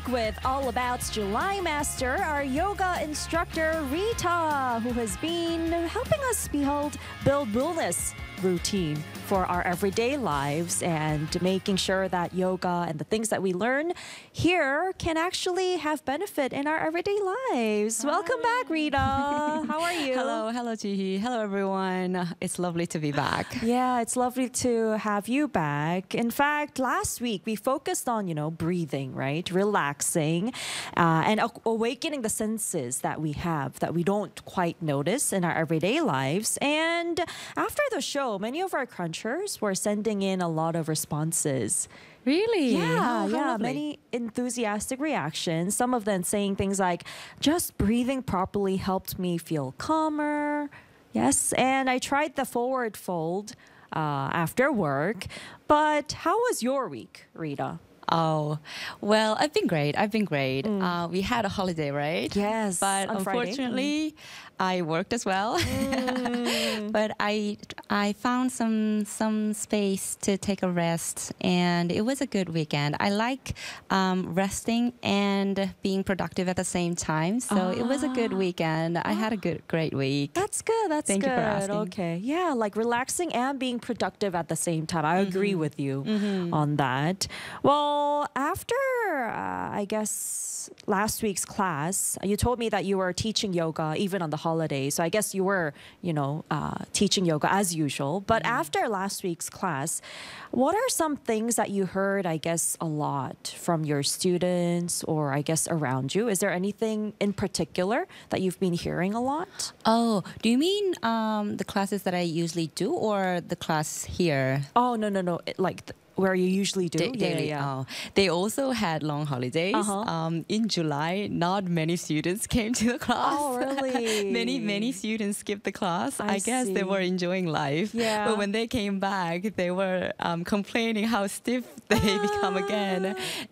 back with All About's July Master, our yoga instructor Rita, who has been helping us build wellness routine for our everyday lives and making sure that yoga and the things that we learn here can actually have benefit in our everyday lives. Hi. Welcome back, Rita. How are you? Hello, Jihi. Hello, everyone. It's lovely to be back. Yeah, it's lovely to have you back. In fact, last week we focused on, breathing, right? Relaxing and awakening the senses that we have that we don't quite notice in our everyday lives. And after the show, many of our crunchers were sending in a lot of responses. Really? Yeah, many enthusiastic reactions. Some of them saying things like, just breathing properly helped me feel calmer. Yes, and I tried the forward fold after work. But how was your week, Rita? Oh, well, I've been great. We had a holiday, right? Yes. But unfortunately, I worked as well. But I found some space to take a rest, and it was a good weekend. I like resting and being productive at the same time. So it was a good weekend. I had a great week. That's good. Thank you for asking. Okay. Yeah, like relaxing and being productive at the same time. I agree with you on that. Well, after, I guess, last week's class, you told me that you were teaching yoga even on the holidays. So I guess you were, teaching yoga as usual. But after last week's class, what are some things that you heard, I guess, a lot from your students or I guess around you? Is there anything in particular that you've been hearing a lot? Oh, do you mean the classes that I usually do or the class here? Oh, no. Where you usually do? Daily. Yeah. Oh, they also had long holidays. In July, not many students came to the class. Oh, really? many students skipped the class. I guess they were enjoying life. Yeah. But when they came back, they were complaining how stiff they become again.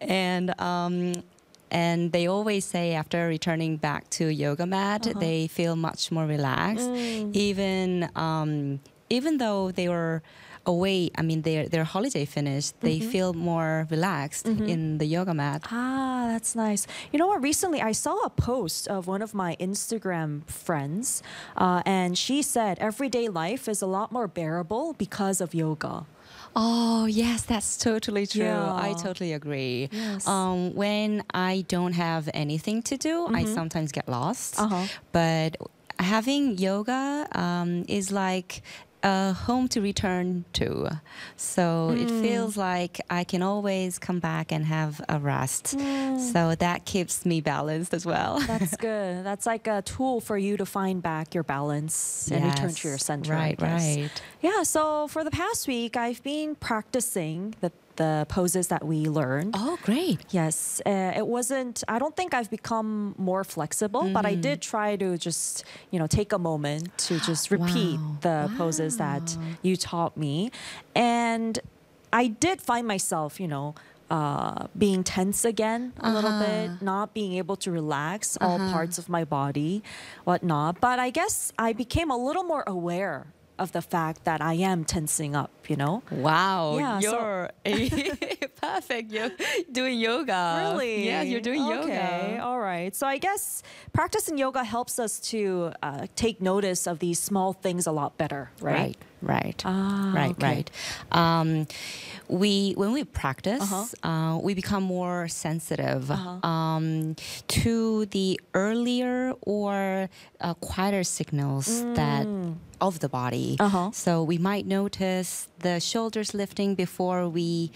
And they always say after returning back to yoga mat, they feel much more relaxed. Even though they were away, their holiday finished, they feel more relaxed in the yoga mat. Ah, that's nice. You know what? Recently, I saw a post of one of my Instagram friends, and she said everyday life is a lot more bearable because of yoga. Oh, yes, that's totally true. Yeah. I totally agree. Yes. When I don't have anything to do, I sometimes get lost. But having yoga is like a home to return to. So it feels like I can always come back and have a rest. So that keeps me balanced as well. That's good. That's like a tool for you to find back your balance and return to your center. Right. Yeah, so for the past week, I've been practicing the poses that we learned. Oh, great. Yes. I don't think I've become more flexible, but I did try to just, take a moment to just repeat the poses that you taught me. And I did find myself, being tense again a little bit, not being able to relax all parts of my body, whatnot. But I guess I became a little more aware of the fact that I am tensing up, Wow, Yeah, you're perfect. You're doing yoga. Really? Yeah, you're doing yoga. Okay, all right. So I guess practicing yoga helps us to take notice of these small things a lot better, right? Right. Okay. When we practice, we become more sensitive to the earlier or quieter signals that of the body. So we might notice the shoulders lifting before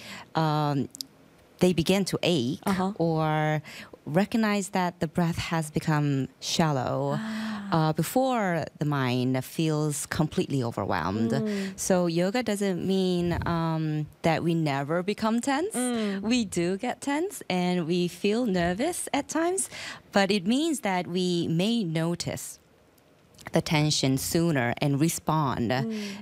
they begin to ache, or recognize that the breath has become shallow before the mind feels completely overwhelmed. So yoga doesn't mean that we never become tense. We do get tense and we feel nervous at times, but it means that we may notice the tension sooner and respond